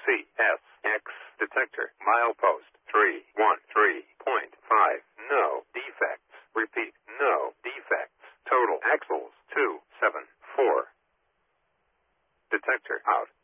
CSX detector. Milepost 313.5. No defects. Repeat, no defects. Total axles 274. Detector out.